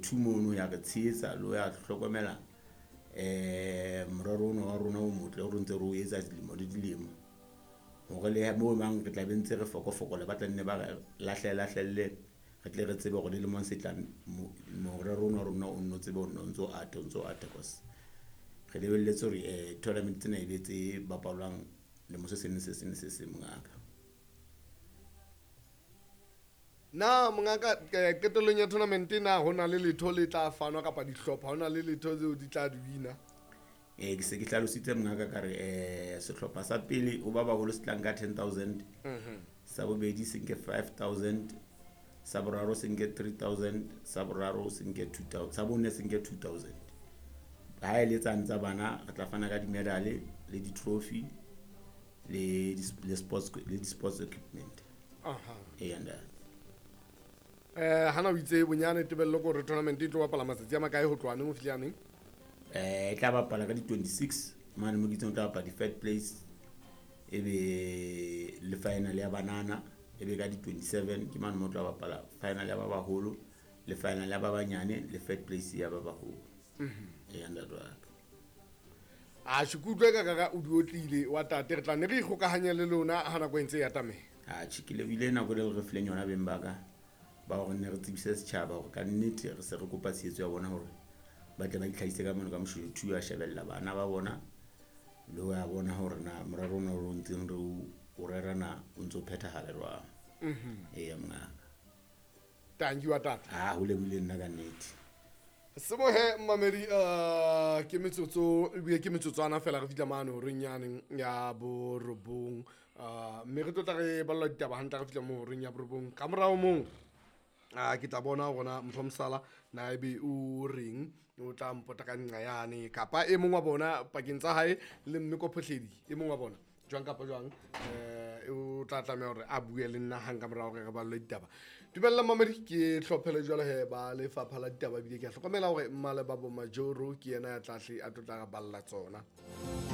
two mono ya re tsheetsa lo ya hlokomela morero wa rona o motle o ntse re o etsa dilemo le dilemo hore le mo mang re tla bentse re fokofokola ba tla nne ba lahlelle re tle re tsebe gore le mo se tla morero wa rona o nno tsebe o ntso ata cause re lebelletse hore tournament tsena e betse bapalwang le mo se se mongaka na mongaka qetellong ya tournament na hona le letho le tla fanwa kapa dihlopha hona le letho tseo di tla di wina ke se ke hlalositse mongaka ka re sehlopha sa pele o ba baholo se tlang ka 10,000 sa bobedi se nke 5,000 sa boraro se nke 3,000 sa boraro se nke 2,000 sa bone se nke 2,000 ha e le tsa bana re tla fana ka di-medal le di-trophy le sports equipment and hana o itse bonyane tebello ko re tournament e tlo bapala matsatsi a makae ho tloha neng ho fihla neng e tla bapala ka di-26 mane mo gitsong tla bapala di-third place ebe le final ya banana ebe ka di-27 ke mane mo tla bapala final ya ba baholo le final ya ba banyane le third place ya ba baholo a shikutlwe ka o diotlile wa tate re tla ne re ikgokahanya le lona ha nako entse ya tameha chikile bile nako le re fileng yona beng baka ba gore ne re tsebise setšhaba gore ka nnete re se re kopa tsheetso ya bona gore ba tle ba itlhaise ka mono ka mošolo two ya shebella bana ba bona le go ya bona gore na morero ona o ntseng re o rerana o ntse o phethagale jwang ya mongaka tanki wa tata go lebile nna ka nnete sebohe mmamedi ke metsotswana fela re fitla mane horeng yaneng ya borobong mme re tlotla re balla ditaba hantle re fitla mo horeng ya borobong ka morao moo ke tla bona gona Mphomsala na ebe o reng o tla mpota ka nqa yane kapa e mongwe wa bona pakeng tsa hae le Mmeko Phohledi e mongwe wa bona jwang kapa jwang o tla tlameha hore a bue le nna hang ka morao re balle ditaba dumella mamedi ke hlophele jwale he ba lefapha la ditaba bile ke a hlokomela hore mmale ba bo Majoro ke yena ya tlahle a tlotla ga balla tsona